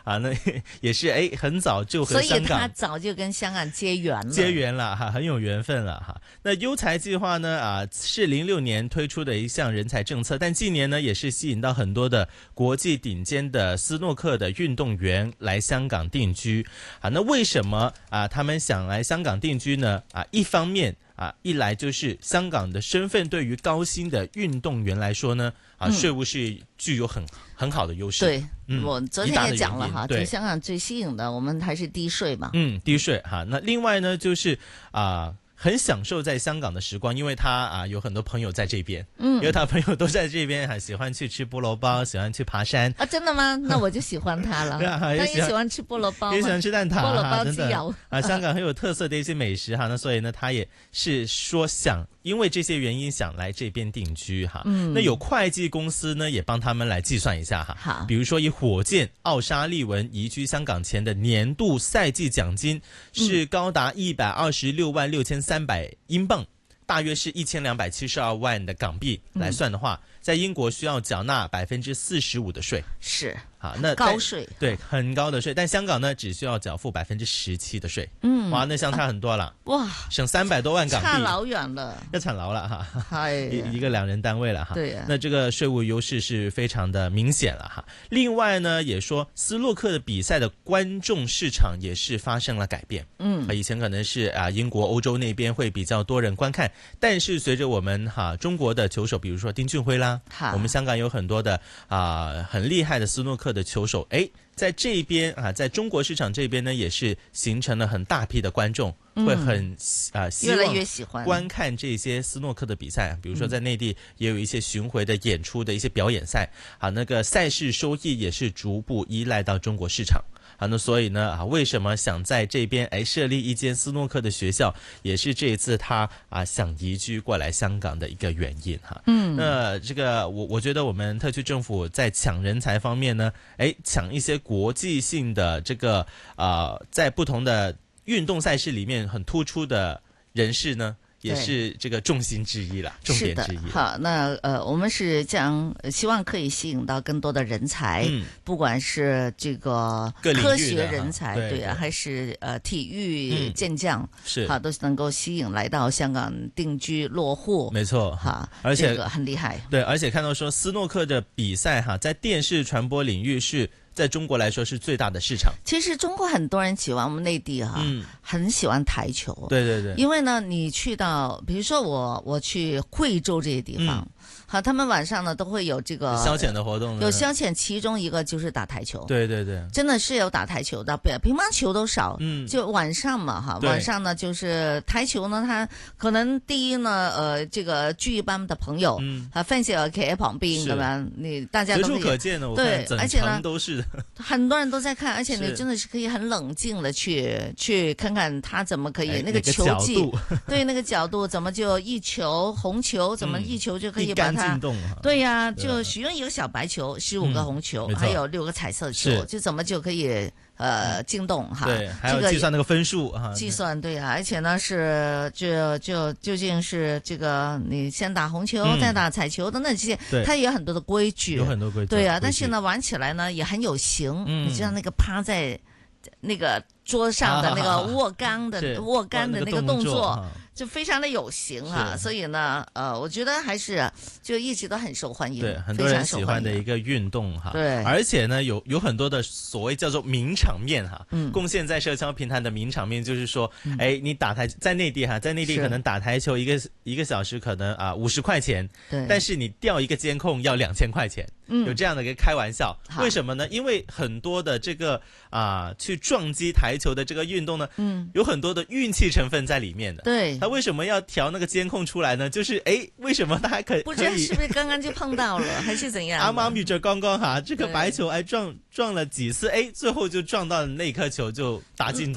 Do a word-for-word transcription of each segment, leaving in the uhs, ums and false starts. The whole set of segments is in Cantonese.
啊，那也是哎很早就和香港， 所以他早就跟香港结缘了， 结缘了哈，很有缘分了哈。那优才计划呢啊，是零六年推出的一项人才政策，但近年呢也是吸引到很多的国际顶尖的斯诺克的运动员来香港定居啊。那为什么啊他们想来香港定居呢？啊，一方面啊，一来就是香港的身份对于高薪的运动员来说呢，啊，税务是具有很很好的优势。 对， 嗯， 我昨天也讲了哈， 对， 就香港最吸引的，我们还是低税嘛。 嗯，低税哈。那另外呢，就是啊。很享受在香港的时光，因为他啊有很多朋友在这边，嗯，因为他朋友都在这边，还喜欢去吃菠萝包，喜欢去爬山啊，真的吗？那我就喜欢他了。 啊、 他也喜欢吃菠萝包， 也喜欢吃蛋挞， 菠萝包真的啊，香港很有特色的一些美食哈。那所以呢，他也是说想因为这些原因想来这边定居哈。嗯，那有会计公司呢也帮他们来计算一下哈。 好， 比如说以火箭奥沙利文移居香港前的年度赛季奖金是高达一百二十六万六千三百英镑。大约是一千两百七十二万的港币来算的话，嗯、在英国需要缴纳百分之四十五的税， 是好，那高税， 对，很高的税。但香港呢，只需要缴付百分之十七的税，嗯，哇，那相差很多了，啊、 哇， 省三百多万港币， 差老远了， 要惨劳了哈， 哎， 一一个两人单位了哈， 对呀、啊， 那这个税务优势是非常的明显了哈。另外呢，也说斯诺克的比赛的观众市场也是发生了改变，嗯，以前可能是啊英国、欧洲那边会比较多人观看。但是随着我们哈、啊、中国的球手，比如说丁俊晖啦，我们香港有很多的啊很厉害的斯诺克的球手，哎，在这边啊，在中国市场这边呢，也是形成了很大批的观众，嗯、会很啊希望越来越喜欢观看这些斯诺克的比赛。比如说在内地也有一些巡回的演出的一些表演赛，啊，那个赛事收益也是逐步依赖到中国市场。啊，那所以呢，啊，为什么想在这边哎设立一间斯诺克的学校，也是这一次他啊想移居过来香港的一个原因哈。嗯，那这个我我觉得我们特区政府在抢人才方面呢，哎，抢一些国际性的这个啊、呃，在不同的运动赛事里面很突出的人士呢。也是这个重心之一了，重点之一。 好，那呃，我们是将希望可以吸引到更多的人才，嗯、不管是这个科学人才， 对, 对啊，还是呃体育健将， 嗯、是好，都是能够吸引来到香港定居落户。 没错， 哈， 而且、 这个很厉害。 对，而且看到说斯诺克的比赛哈，在电视传播领域是。在中国来说是最大的市场。 其实中国很多人喜欢我们内地哈、啊嗯，很喜欢台球。 对对对。 因为呢，你去到，比如说我我去惠州这些地方，嗯、好，他们晚上呢都会有这个消遣的活动， 有消遣，其中一个就是打台球。 对对对， 真的是有打台球的，乒乓球都少。嗯，就晚上嘛哈，晚上呢就是台球呢，它可能第一呢，呃，这个聚一班的朋友，嗯，啊，分析企喺旁邊咁樣，你大家都随处可见的，我对， 而且呢都是。 很多人都在看，而且你真的是可以很冷静的去去看看他怎么可以、哎、那个球技，对那个角度怎么就一球红球怎么一球就可以把它， 嗯、 对呀、啊，就许愿一个小白球，十五个红球，嗯、还有六个彩色球，就怎么就可以。呃，进洞哈， 对，还有计算那个分数哈、这个，计算对啊，而且呢是就就究竟是这个你先打红球，嗯、再打彩球等等这些，它也有很多的规矩， 有很多规矩， 对啊，但是呢玩起来呢也很有型，嗯、你就像那个趴在那个桌上的那个握杆的、啊、握杆的那个动作。就非常的有型啊，所以呢，呃，我觉得还是就一直都很受欢迎， 对，很多人喜欢的一个运动哈。 对， 而且呢，有有很多的所谓叫做名场面哈，嗯，贡献在社交平台的名场面就是说，嗯、哎，你打台在内地哈，在内地可能打台球一个一个小时可能啊五十块钱， 对， 但是你调一个监控要两千块钱。嗯，有这样的一个开玩笑，为什么呢？因为很多的这个啊、呃，去撞击台球的这个运动呢，嗯，有很多的运气成分在里面的。 对， 他为什么要调那个监控出来呢？就是哎，为什么他还可以？ 不知道是不是刚刚就碰到了，还是怎样？ 啱啱遇着剛剛哈，這個白球哎撞撞了幾次，哎，最後就撞到那顆球就打進洞了。嗯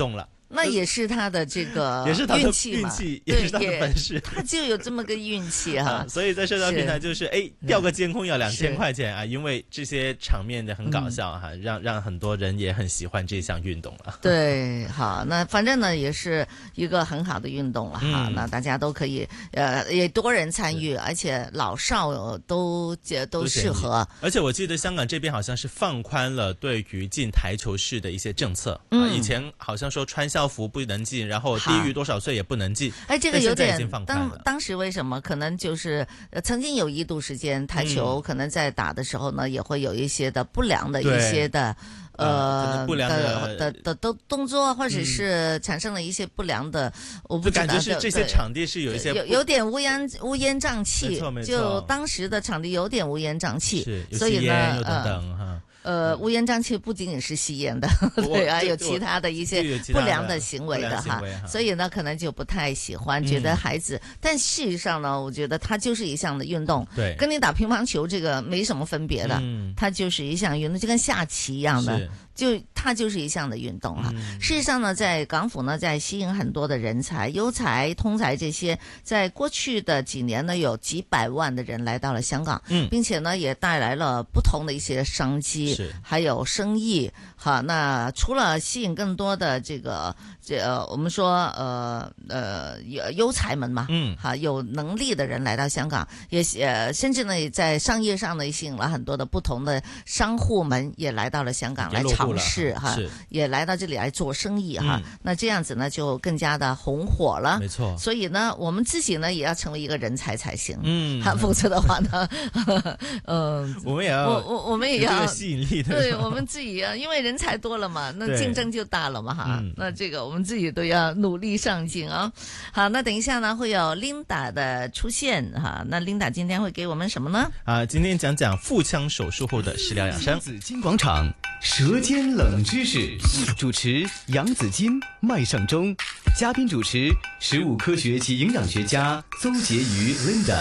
那也是他的這個也是他的運氣嘛， 運氣也是他的本事， 他就有這麼個運氣哈、啊。 所以在社交平台就是，哎，調個監控要兩千塊錢啊，因為這些場面的很搞笑哈、嗯，讓讓很多人也很喜歡這項運動了。 對，好，那反正呢也是一個很好的運動了哈、嗯，那大家都可以，呃，也多人參與，而且老少都都適合。 而且我記得香港這邊好像是放寬了對於進台球室的一些政策， 嗯、 啊，以前好像說穿校服不能進，然後低於多少歲也不能進。 哎，這個有點當當時為什麼可能就是曾經有一度時間台球可能在打的時候呢，嗯、也會有一些的不良的一些的。呃， 不良的的的的動作，或者是產生了一些不良的，嗯、我不知道。 就感覺是這些場地是有一些有有點烏煙烏煙瘴氣， 沒錯沒錯， 就當時的場地有點烏煙瘴氣， 是， 所以呢， 等等哈。 呃，烏煙瘴氣不僅僅是吸煙的，對，還有其他的一些不良的行為的哈，所以呢，可能就不太喜歡，覺得孩子。嗯、但事實上呢，我覺得它就是一項的運動，對，跟你打乒乓球這個沒什麼分別的，嗯、它就是一項運動，就跟下棋一樣的。就它就是一項的運動哈、嗯。事實上呢，在港府呢，在吸引很多的人才、優才、通才這些，在過去的幾年呢，有幾百萬的人來到了香港，嗯，並且呢，也帶來了不同的一些商機，還有生意。好，那除了吸引更多的這個，這我們說，呃呃，優才們嘛，嗯，好，有能力的人來到香港，也呃，甚至呢，在商業上呢，吸引了很多的不同的商戶們也來到了香港來嘗試哈，也來到這裡來做生意哈、嗯。那這樣子呢，就更加的紅火了。沒錯。所以呢，我們自己呢，也要成為一個人才才行。嗯。否則的話呢，嗯， 我們也要， 我我我們也要吸引力的。 對，我們自己要，因為人才多了嘛，那競爭就大了嘛哈。那這個我們自己都要努力上進啊。好，那等一下呢，會有 Linda 的出現哈。那 Linda 今天會給我們什麼呢？ 啊，今天講講腹腔手術後的食療養生。 紫金廣場舌尖冷知識，主持楊紫金、麥尚中，嘉賓主持食物科學及營養學家鄒婕妤 Linda。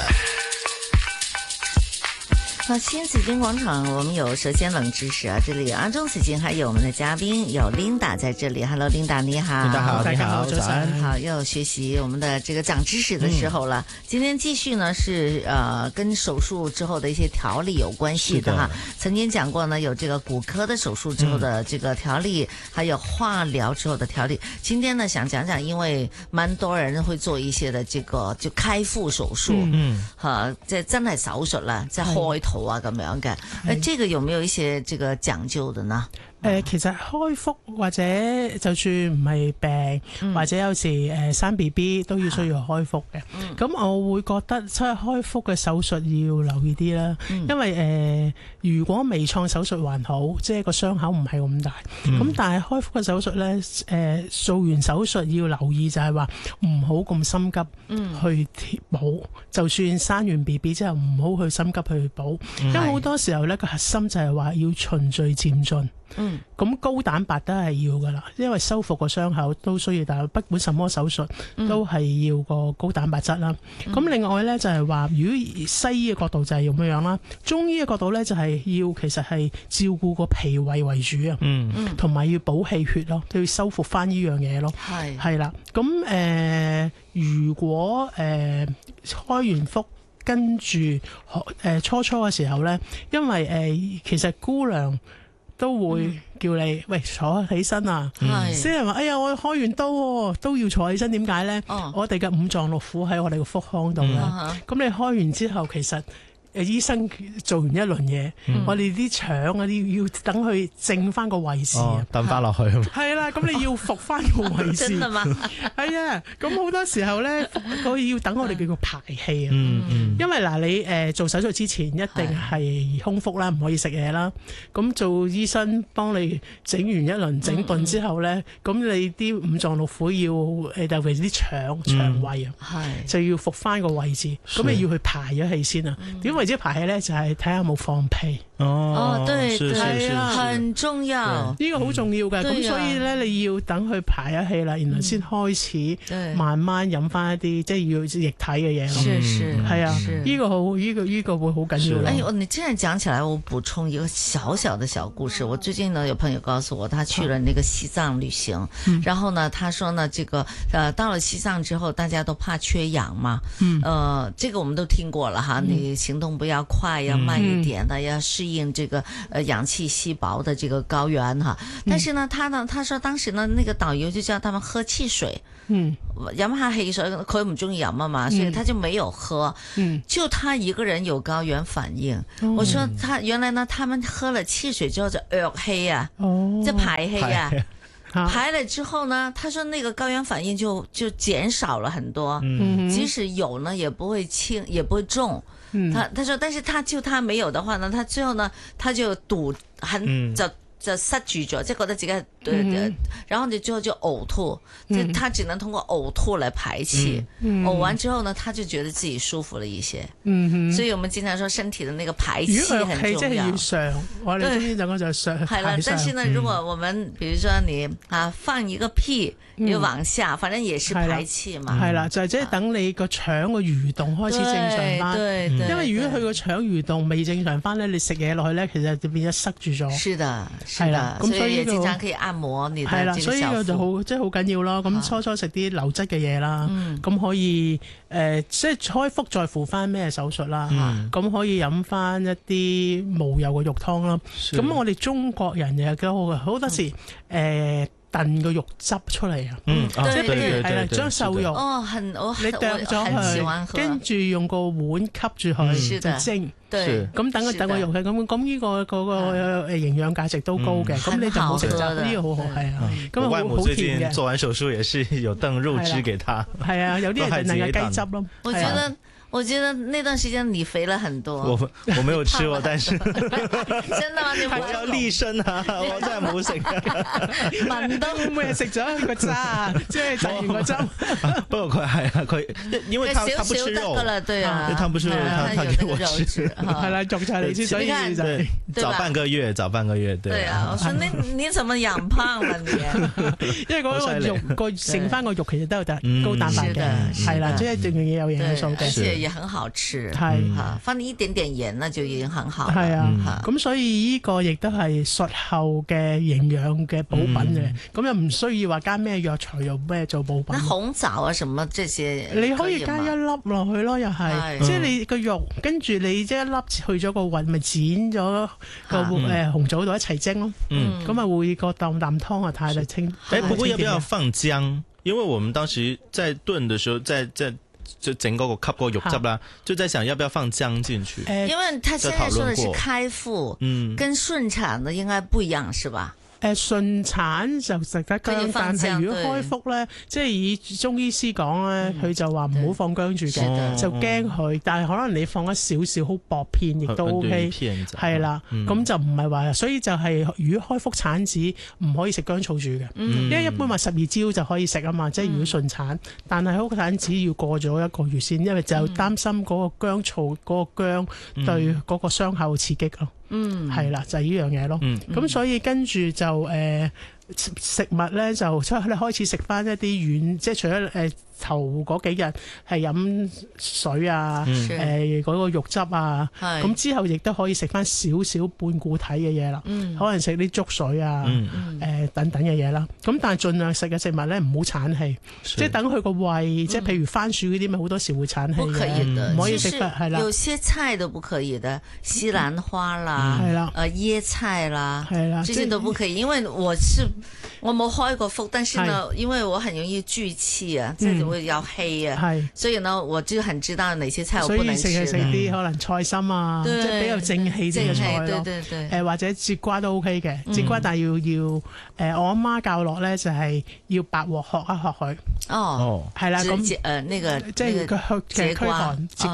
好，新紫金廣場，我們有舌尖冷知識啊！這裡阿中紫金，還有我們的嘉賓有 Linda 在這裡。Hello Linda，你好。 大家好，大家好，早安。 好，又學習我們的這個長知識的時候了。嗯、今天繼續呢，是呃跟手術之後的一些調理有關係的哈。曾經講過呢，有這個骨科的手術之後的這個調理，嗯、還有化療之後的調理。今天呢，想講講，因為蠻多人會做一些的這個就開腹手術，嗯，哈，即係真係手術啦，即係開肚啊咁樣嘅。誒，這個有沒有一些這個講究的呢？ 誒、呃，其實開腹或者就算唔係病、嗯，或者有時誒、呃、生 B B 都要需要開腹嘅。咁、嗯、我會覺得即係開腹嘅手術要留意啲啦、嗯，因為誒、呃、如果微創手術還好，即係個傷口唔係咁大。咁、嗯、但係開腹嘅手術咧，誒、呃、做完手術要留意就係話唔好咁心急去貼補、嗯，就算生完 B B 之後唔好去心急去補、嗯，因為好多時候咧個核心就係話要循序漸進。嗯，咁高蛋白都係要噶啦，因為修復個傷口都需要，但係不管什麼手術都係要個高蛋白質啦。咁、嗯、另外咧就係話，如果西醫嘅角度就係咁樣樣啦，中醫嘅角度咧就係要其實係照顧個脾胃為主啊，嗯，同埋要補氣血咯，都要修復翻呢樣嘢咯，係係啦。咁誒、呃，如果誒、呃、開完腹跟住誒、呃、初初嘅時候咧，因為誒、呃、其實姑娘都會叫你、嗯、喂坐起身啊！先人話：哎呀，我開完刀、哦、都要坐起身，點解咧？我哋嘅五臟六腑喺我哋嘅腹腔度咧。咁、嗯、你開完之後，其實誒醫生做完一輪嘢、嗯，我哋啲腸嗰啲要等佢正翻個位置啊， 等翻落去。 係啦，咁你要復翻個位置。真係嘛？係啊，咁好多時候咧，佢要等我哋叫做排氣啊。嗯嗯。因為嗱，你誒做手術之前一定係空腹啦，唔可以食嘢啦。咁做醫生幫你整完一輪整頓之後咧，咁、嗯、你啲五臟六腑要誒，特別係啲腸腸胃啊，係就要復翻個位置。咁你要去排咗氣先啊。點為者排氣咧就係睇下有冇放屁。 哦，對對， 係啊， 很重要， 呢個好重要嘅。咁所以咧，你要等佢排咗氣啦，然後先開始慢慢飲翻一啲即係要液體嘅嘢咯。 是是， 係啊，呢個好，呢個呢個會好緊要。 哎，你這樣講起來，我補充一個小小的小故事。我最近呢，有朋友告訴我，他去了那個西藏旅行，然後呢，他說呢，這個呃，到了西藏之後，大家都怕缺氧嘛。嗯。呃，這個我們都聽過了哈，你行動不要快，要慢一點的，要適應這個呃氧氣稀薄的這個高原哈。但是呢，他呢，他說當時呢，那個導遊就叫他們喝汽水。嗯，飲下汽水，佢唔中意飲啊嘛，所以他就沒有喝。嗯，就他一個人有高原反應。嗯、我說他原來呢，他們喝了汽水之後就惡氣啊，哦，就排氣啊，排了之後呢，他說那個高原反應就就減少了很多。嗯，即使有呢，也不會輕，也不會重。嗯，他他說，但是他就他沒有的話呢，他最後呢，他就堵很就。嗯就塞住咗，即係覺得自己，嗯、然後你最後就嘔吐，嗯、就他只能通過嘔吐來排氣，嗯、嘔完之後呢，他就覺得自己舒服了一些。嗯、所以我們經常說身體的那個排氣很重要。 即係要上，我哋中醫就講就上。 係啦，但是呢，如果我們，比如說你啊放一個屁，你往下，嗯、反正也是排氣嘛。係啦，就係即係等你個腸個蠕動開始正常翻。對對對，因為如果佢個腸蠕動未正常翻咧，你食嘢落去咧，其實就變咗塞住咗。是的。 係啦，咁所以經常可以按摩你的係啦，所以呢個就好即係好緊要咯。咁初初食啲流質嘅嘢啦，咁可以誒，即係開腹在乎翻咩手術啦。咁可以飲翻一啲無油嘅肉湯啦。咁我哋中國人又幾好嘅，好多時誒燉個肉汁出嚟啊。嗯，即係譬如係啦，將瘦肉哦，很我你剁咗佢，跟住用個碗吸住佢就蒸。對，咁等佢等個肉氣咁，咁呢個嗰個誒營養價值都高嘅，咁你就冇食雜，呢個好好係啊。咁啊， 外母最近做完手術也是有燉肉汁給他， 係啊，有啲人燉嘅雞汁咯。 我覺得。我覺得那段時間你肥了很多。 我我沒有吃過，但是真的嗎？你我要立身啊！我真係冇食。 聞到每日食咗個渣，即係食完個汁。 不過佢係啊，佢因為他他不吃肉， 對啊， 他不吃肉，他他給我吃， 係啦，肉菜嚟吃，所以對早半個月，早半個月，對。 對啊，我說你你怎麼養胖了你？ 因為嗰個肉個剩翻個肉其實都有高蛋白嘅，係啦，即係仲要有營養素嘅。 也很好吃， 係吓，放一點點鹽那就已經很好。 係啊，咁所以呢個亦都係術後嘅營養嘅補品嘅，咁又唔需要話加咩藥材又咩做補品。 那紅棗啊，什麼這些， 你可以加一粒落去咯，又係，即係你個肉跟住你即係一粒去咗個核，咪剪咗個誒紅棗度一齊蒸咯。嗯，咁啊會個啖啖湯啊太嚟清。 誒，不過要不要放薑？因為我們當時在燉的時候，在在。就整嗰個吸嗰個肉汁啦，就在想要不要放薑進去。 因為他現在說的是開腹，嗯，跟順產的應該不一樣，是吧？ 誒順產就食得薑，但係如果開腹咧，即係以中醫師講咧，佢就話唔好放薑住嘅，就驚佢。但係可能你放一少少好薄片，亦都 OK。係啦，咁就唔係話，所以就係如果開腹產子唔可以食薑醋住嘅，因為一般話十二朝就可以食啊嘛。即係如果順產，但係開腹產子要過咗一個月先，因為就擔心嗰個薑醋嗰個薑對嗰個傷口刺激咯。嗯，係啦，就係呢樣嘢咯。咁、嗯、所以跟住就誒、呃、食物咧，就出你開始食翻一啲軟，即係除咗誒。呃頭嗰幾日係飲水啊，誒嗰、嗯呃嗰個肉汁啊，咁之後亦都可以食翻少少半固體嘅嘢啦，嗯、可能食啲粥水啊，誒、嗯呃、等等嘅嘢啦。咁但係盡量食嘅食物咧唔好產氣，即係等佢個胃，即係譬如番薯嗰啲咪好多時會產氣嘅，唔可以的，唔可以食得係啦。 有些菜都不可以的，西蘭花啦，係啦、嗯，誒椰菜啦，係啦，這些都不可以，因為我是我冇開過腹，但是呢，因為我很容易聚氣啊，即係、嗯。會有氣啊，所以呢，我就很知道哪些菜我不能吃。所以食係食啲可能菜心啊，即係比較正氣啲嘅菜咯。誒或者節瓜都 OK 嘅，節瓜但係要要誒，我阿媽教落咧就係要白鑊學一學佢。哦，係啦，咁誒呢個即係個嘅驅寒節瓜。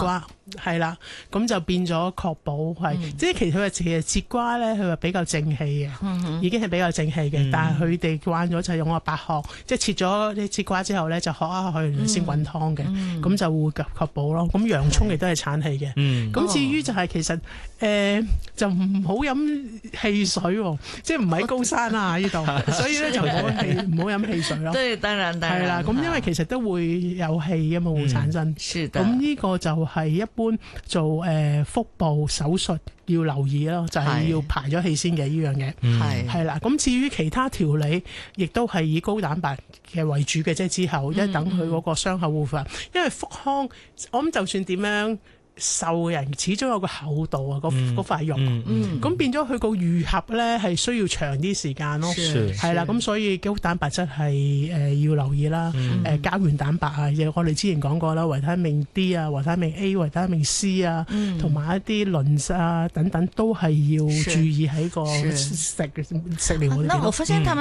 係啦，咁就變咗確保係，嗯、即係其實佢其實節瓜咧，佢話比較正氣嘅，嗯、哼已經係比較正氣嘅。嗯、但係佢哋慣咗就用個白殼，即係切咗啲節瓜之後咧，就殼下去先滾湯嘅，咁、嗯、就會確保咯。咁洋葱亦都係產氣嘅。咁、嗯、至於就係其實誒、呃、就唔好飲汽水喎，即係唔喺高山啊呢度，所以咧就唔好唔好飲汽水咯。 對，當然當然。係啦， 咁因為其實都會有氣嘅嘛，會產生。咁呢、嗯、個就係一般做誒、呃、腹部手術要留意咯，就係、是、要排咗氣先嘅呢樣嘢。係係啦，咁至於其他調理，亦都係以高蛋白嘅為主嘅啫。之後一等佢嗰個傷口護法，因為腹腔，我諗就算點樣瘦嘅人始終有個厚度啊，嗰嗰塊肉，咁、嗯嗯、變咗佢個愈合咧係需要長啲時間咯，係啦，咁所以高蛋白質係誒、呃、要留意啦，誒、嗯呃、膠原蛋白啊，我哋之前講過啦，維他命 D 啊，維他命 A、維他命 C 啊，同埋、嗯、一啲磷啊等等都係要注意喺個食食療嗰邊。那我發現他們